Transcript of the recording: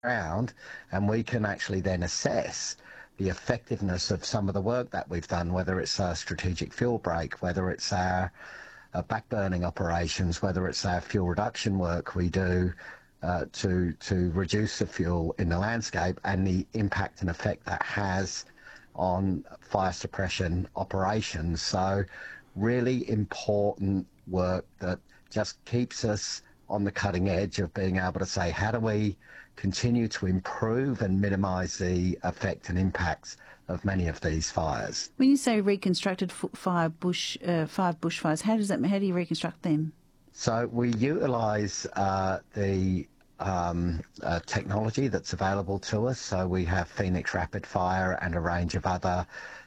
ground, and we can actually then assess the effectiveness of some of the work that we've done, whether it's our strategic fuel break, whether it's our backburning operations, whether it's our fuel reduction work we do to reduce the fuel in the landscape, and the impact and effect that has on fire suppression operations. So really important work that just keeps us on the cutting edge of being able to say, how do we continue to improve and minimise the effect and impacts of many of these fires. When you say reconstructed five bushfires, how do you reconstruct them? So we utilise the technology that's available to us. So we have Phoenix Rapid Fire and a range of other